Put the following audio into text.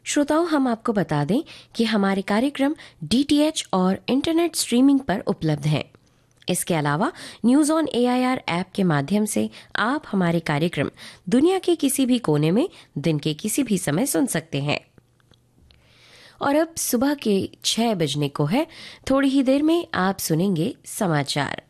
श्रोताओं, हम आपको बता दें कि हमारे कार्यक्रम डीटीएच और इंटरनेट स्ट्रीमिंग पर उपलब्ध हैं। इसके अलावा न्यूज ऑन एआईआर ऐप के माध्यम से आप हमारे कार्यक्रम दुनिया के किसी भी कोने में दिन के किसी भी समय सुन सकते हैं। और अब सुबह के 6 बजने को है। थोड़ी ही देर में आप सुनेंगे समाचार।